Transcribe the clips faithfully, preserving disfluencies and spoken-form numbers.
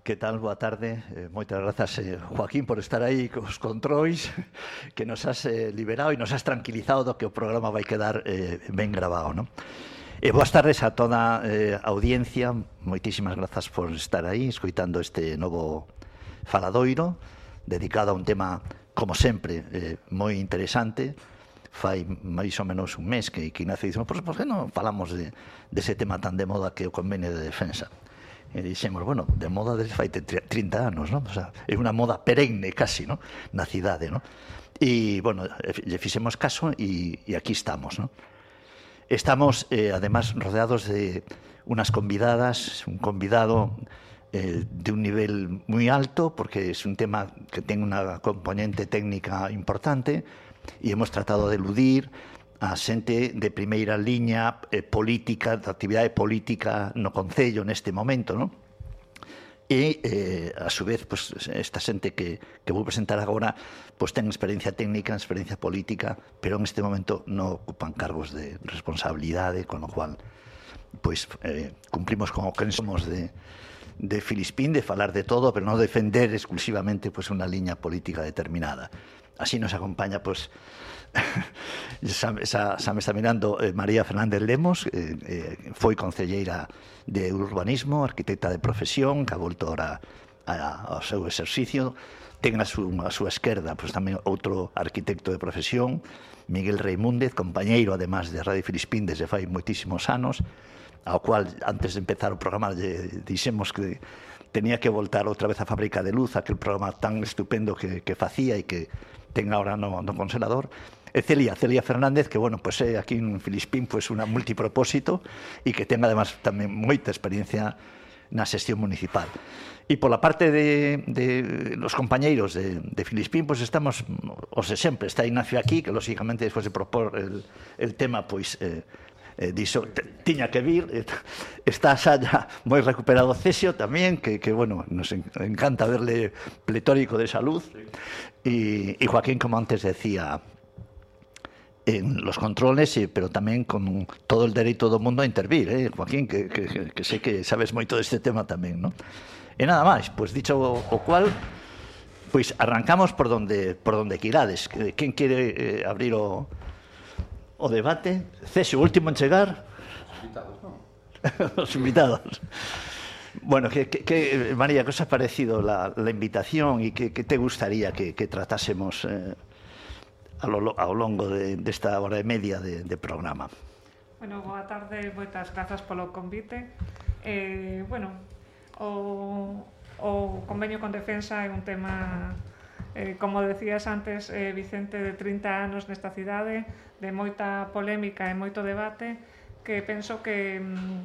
Que tal? Boa tarde. Eh, moitas grazas, eh, Joaquín, por estar aí cos controis, que nos has eh, liberado e nos has tranquilizado do que o programa vai quedar eh, ben grabado, non? E boas tardes a toda eh, a audiencia. Moitísimas grazas por estar aí, escoitando este novo faladoiro, dedicado a un tema, como sempre, eh, moi interesante. Fai máis ou menos un mes que, que Ignacio dixemos, por, por que non falamos de, de ese tema tan de moda que é o convenio de defensa? E dixemos, bueno, de moda desde fai trinta anos, non? O sea, é unha moda perenne casi, non? Na cidade, non? E, bueno, lle fixemos caso e, e aquí estamos, non? Estamos, eh, además, rodeados de unas convidadas, un convidado eh, de un nivel moi alto, porque es un tema que ten unha componente técnica importante, e hemos tratado de eludir a xente de primeira liña eh, política, de actividade política no Concello neste momento, non? E, eh, a su vez, pues, esta xente que, que vou presentar agora pues, ten experiencia técnica, experiencia política, pero en este momento non ocupan cargos de responsabilidade, con lo cual pues, eh, cumplimos con o que somos de, de Filispín, de falar de todo, pero non defender exclusivamente pues, unha liña política determinada. Así nos acompaña, pues, xa, xa, xa me está mirando eh, María Fernández Lemos, eh, eh, foi concelleira de urbanismo, arquitecta de profesión, que ha volto ahora a, ao seu exercicio. Ten a, su, a súa esquerda pues, tamén outro arquitecto de profesión, Miguel Reimúndez, compañeiro, además, de Radio Filispín desde fai moitísimos anos, ao cual, antes de empezar o programa, lle dixemos que tenía que voltar outra vez a Fábrica de Luz, aquel programa tan estupendo que, que facía e que ten ahora no, no congelador. E Celia, Celia Fernández, que, bueno, pues é aquí en Filispín pues, unha multipropósito e que ten, además, tamén moita experiencia na xestión municipal. E pola parte de, de los compañeiros de, de Filispín, pues estamos, os de sempre, está Ignacio aquí, que, lógicamente, despois de propor el, el tema, pois... Eh, Eh, dixo, tiña que vir. eh, está xa ya moi recuperado Cesio tamén, que, que bueno, nos en, encanta verle pletórico de salud, e, y Joaquín, como antes decía, en los controles, eh, pero tamén con todo el dereito do mundo a intervir, eh, Joaquín, que, que, que sei que sabes moito deste tema tamén, ¿no? E nada máis, pois dicho o, o cual, pois arrancamos por donde por donde quirades. Quen quere eh, abrir o o debate? Cesio, último en chegar. Os invitados, non? Os invitados. Bueno, que, que, que, María, ¿qué os ha parecido la, la invitación y qué, qué te gustaría que, que tratásemos eh, a lo, ao longo de, desta hora e media de, de programa? Bueno, boa tarde, moitas grazas polo convite. Eh, bueno, o, o convenio con defensa é un tema... Eh, como decías antes, eh, Vicente, de trinta anos nesta cidade, de moita polémica e moito debate, que penso que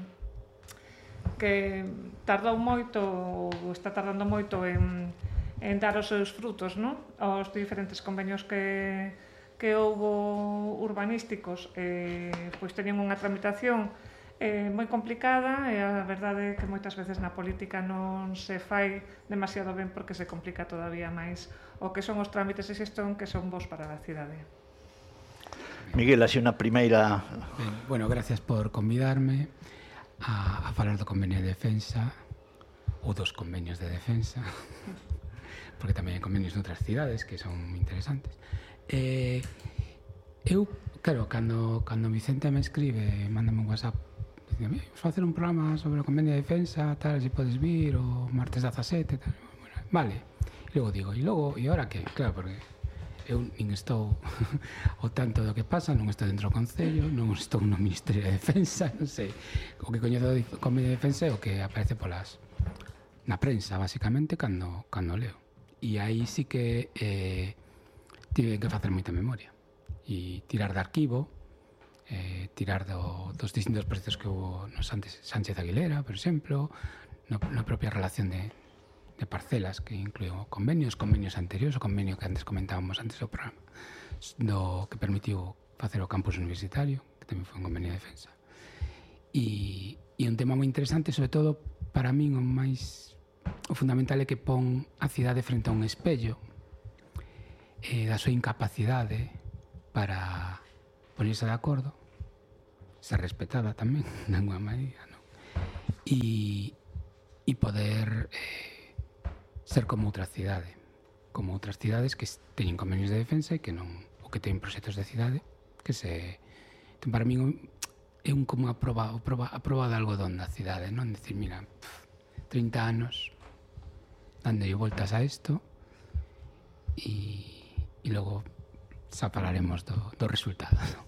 que tardou moito, ou está tardando moito en, en dar os seus frutos, non? Os diferentes convenios que, que houbo urbanísticos, eh, pois tenían unha tramitación É moi complicada e a verdade é que moitas veces na política non se fai demasiado ben porque se complica todavía máis o que son os trámites de xestión que son bons para a cidade. Miguel, así unha primeira... Ben, bueno, gracias por convidarme a, a falar do convenio de defensa ou dos convenios de defensa porque tamén hai convenios noutras cidades que son interesantes. Eh, eu, claro, cando, cando Vicente me escribe, mándame un WhatsApp, vamos a facer un programa sobre o convenio de defensa, tal, se podes vir o martes dezasete, tal. Bueno, vale. E logo digo, e logo, e ahora que? Claro, porque eu nin estou o tanto do que pasa, non estou dentro do Concello, non estou no Ministerio de Defensa, non sei. O que coñezo do convenio de defensa é o que aparece polas na prensa, basicamente, cando, cando leo. E aí sí que eh, tive que facer moita memoria e tirar de arquivo, Eh, tirar do, dos distintos procesos que hubo no Sánchez, Sánchez Aguilera, por exemplo, no, na propia relación de, de parcelas que incluiu convenios, convenios anteriores, o convenio que antes comentábamos antes do programa, do que permitiu facer o campus universitario, que tamén foi un convenio de defensa. E, e un tema moi interesante, sobre todo, para min o máis o fundamental é que pon a cidade frente a un espello eh, da súa incapacidade para ponerse de acordo, ser respetada tamén, de alguma maneira, non? E, e poder eh, ser como outra cidade, como outras cidades que teñen convenios de defensa e que non, ou que teñen proxectos de cidade que se... Entón, para min é un como a proba, a proba, a proba de algodón da cidade, non? Decir, mira, pff, trinta anos dando voltas a isto e, e logo xa falaremos do, do resultado, non?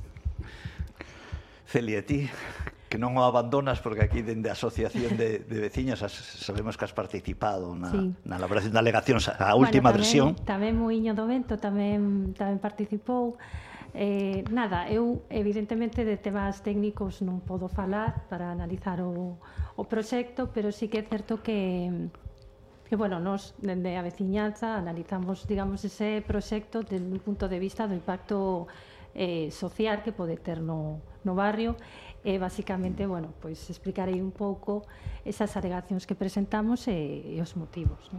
Celia, ti que non o abandonas porque aquí dende a Asociación de, de Veciños as, sabemos que has participado na, sí. na elaboración da alegación a última bueno, tamén, versión. Tamén Muiño do Vento tamén, tamén participou. Eh, nada, eu evidentemente de temas técnicos non podo falar para analizar o, o proxecto, pero sí que é certo que que, bueno, nos, dende a veciñanza, analizamos, digamos, ese proxecto desde un punto de vista do impacto eh, social que pode ter no, no barrio. E, basicamente, bueno, pois explicarei un pouco esas alegacións que presentamos e, e os motivos, non?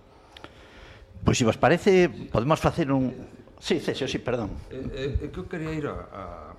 Pois, se vos parece, podemos facer un... Sí, Cesio, sí, perdón. É que eu quería ir a,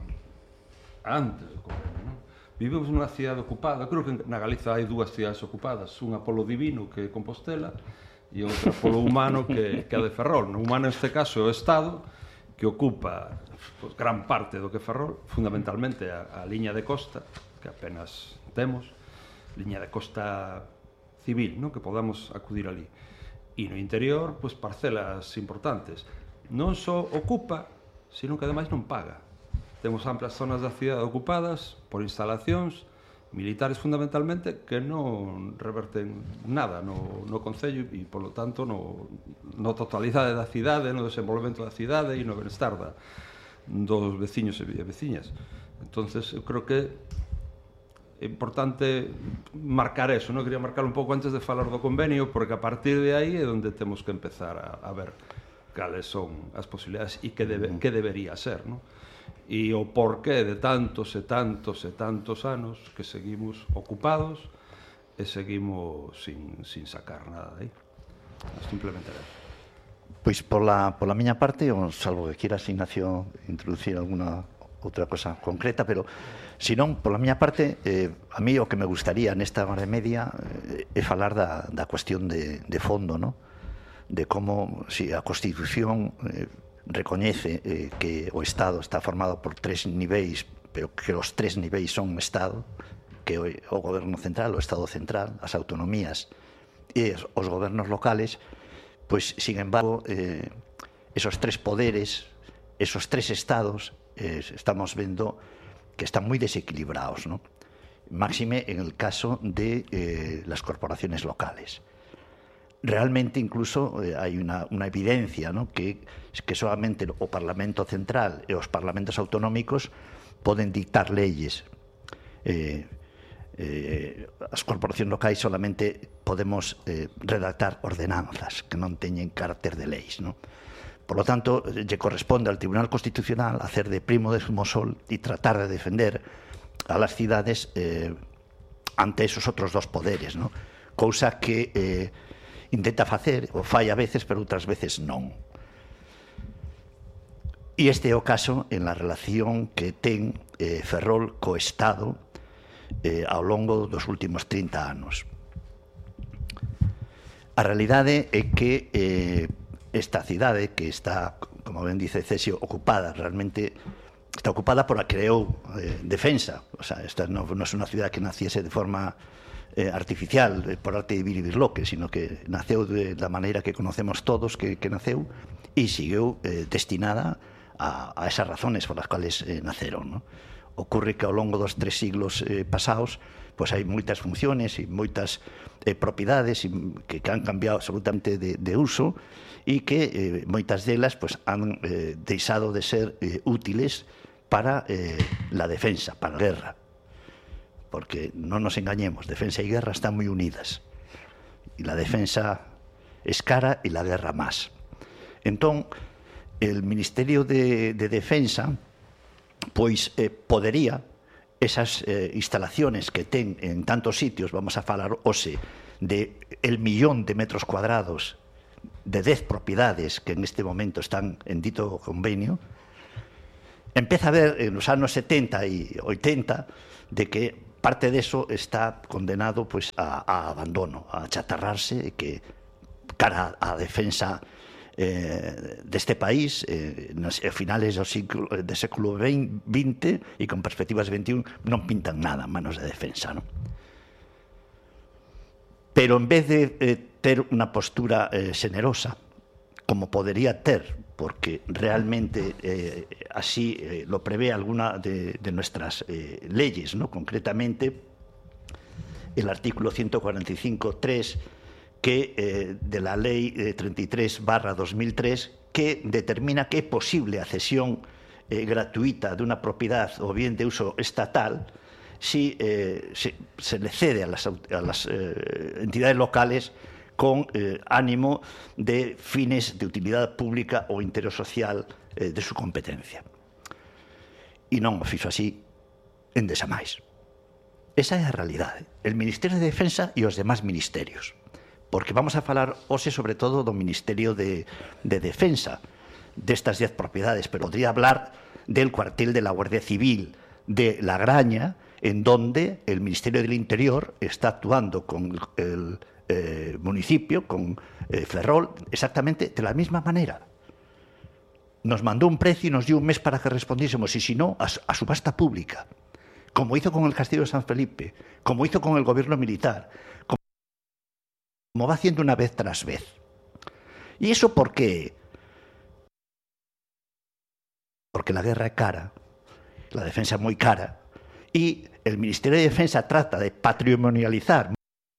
a antes do convenio, non? Vivimos nunha cidade ocupada, creo que na Galiza hai dúas cidades ocupadas, unha polo divino, que é Compostela, e outra polo humano, que, que é de Ferrol. O humano, neste caso, é o Estado, que ocupa pues, gran parte do que é Ferrol, fundamentalmente a, a liña de costa, que apenas temos, liña de costa civil, ¿no? Que podamos acudir ali. E no interior, pues, parcelas importantes. Non só ocupa, sino que ademais non paga. Temos amplas zonas da cidade ocupadas por instalacións militares fundamentalmente que non reverten nada no, no Concello e, polo tanto, no, no totalidade da cidade, no desenvolvemento da cidade e no benestar da, dos veciños e veciñas. Entonces, eu creo que é importante marcar eso, non? Quería marcar un pouco antes de falar do convenio, porque a partir de aí é onde temos que empezar a, a ver cales son as posibilidades e que, debe, que debería ser, non? E o porqué de tantos e tantos e tantos anos que seguimos ocupados e seguimos sin, sin sacar nada de aí. Simplemente eso. Pois pola, pola miña parte, o salvo que quieras, Ignacio, introducir alguna outra cosa concreta, pero se non, pola miña parte, eh, a mí o que me gustaría nesta hora e media eh, é falar da, da cuestión de, de fondo, ¿no? De como si a Constitución eh, recoñece eh, que o Estado está formado por tres niveis, pero que os tres niveis son Estado, que o, o goberno central, o Estado central, as autonomías e os gobernos locales, pois, sin embargo, eh, esos tres poderes, esos tres estados, eh, estamos vendo que están moi desequilibrados, ¿no? Máxime en el caso de eh, las corporaciones locales. Realmente incluso eh, hai unha, unha evidencia, ¿no? que, que solamente o Parlamento Central e os parlamentos autonómicos poden dictar leyes. Eh, eh, as corporacións locais solamente podemos eh, redactar ordenanzas que non teñen carácter de leis, ¿no? Por lo tanto, lle corresponde al Tribunal Constitucional hacer de primo de zumosol e tratar de defender a las cidades eh, ante esos outros dos poderes, ¿no? Cousa que eh, intenta facer, o fai a veces, pero outras veces non. E este é o caso en la relación que ten eh, Ferrol co Estado eh, ao longo dos últimos trinta anos. A realidade é que eh, esta cidade, que está, como ben dice Cesio, ocupada, realmente está ocupada por a creou eh, defensa. O sea, esta non, non é unha cidade que naciese de forma Eh, artificial, eh, por arte de Birloque, sino que naceu de la maneira que conocemos todos que, que naceu e sigueu eh, destinada a, a esas razones por las cuales eh, naceron, ¿no? Ocurre que ao longo dos tres siglos eh, pasados, pues hai moitas funciones e moitas eh, propiedades que, que han cambiado absolutamente de, de uso e que eh, moitas delas pues, han eh, deixado de ser eh, útiles para eh, la defensa, para la guerra. Porque non nos engañemos, defensa e guerra están moi unidas. E la defensa es cara e la guerra más. Entón, el Ministerio de, de Defensa pois eh, podería esas eh, instalaciones que ten en tantos sitios, vamos a falar hoxe de el millón de metros cuadrados de dez propiedades que en este momento están en dito convenio, empeza a ver en os anos setenta e oitenta de que parte de eso está condenado pues, a, a abandono, a chatarrarse, e que cara á defensa eh, deste país eh, nas finales do, ciclo, do século vinte e con perspectivas veintiún non pintan nada en manos de defensa, non? Pero en vez de eh, ter unha postura eh, xenerosa, como podería ter, porque realmente eh, así eh, lo prevé alguna de, de nuestras eh, leyes, ¿no? Concretamente el artículo ciento cuarenta y cinco punto tres que, eh, de la ley eh, treinta y tres barra dos mil tres, que determina que é posible a cesión eh, gratuita de una propiedad o bien de uso estatal si eh, se, se le cede a las, a las eh, entidades locales con eh, ánimo de fines de utilidad pública ou interés social eh, de su competencia. E non o fixo así en desamais. Esa é a realidade. El Ministerio de Defensa e os demás ministerios. Porque vamos a falar hoxe sobre todo do Ministerio de, de Defensa destas dez propiedades, pero podría hablar del cuartel de la Guardia Civil de La Graña, en donde el Ministerio del Interior está actuando con el Eh, municipio, con eh, Ferrol, exactamente de la misma manera. Nos mandó un precio y nos dio un mes para que respondiésemos, y si no, a, a subasta pública, como hizo con el Castillo de San Felipe, como hizo con el gobierno militar, como, como va haciendo una vez tras vez. ¿Y eso por qué? Porque la guerra es cara, la defensa es muy cara, y el Ministerio de Defensa trata de patrimonializar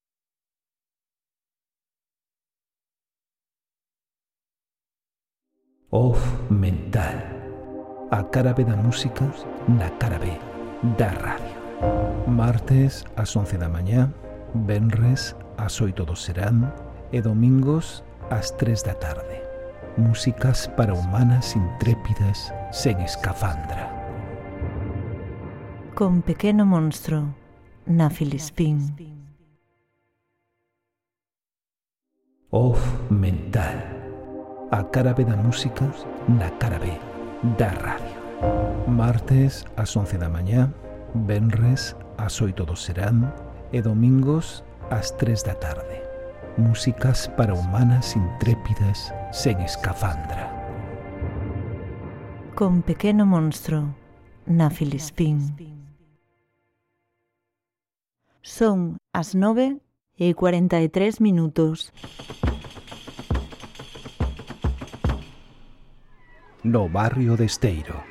Off Mental. A cara B da música na cara B da radio. Martes ás once da mañá, venres ás oito do serán e domingos ás tres da tarde. Músicas para humanas intrépidas sen escafandra. Con Pequeno Monstro na Filispín. Off Mental. A cara B da música na cara B da radio. Martes ás once da mañá, venres ás oito do serán e domingos ás tres da tarde. Músicas para humanas intrépidas sen escafandra. Con Pequeno Monstro na Filispín. Son as nove e cuarenta e tres minutos. No barrio de Esteiro.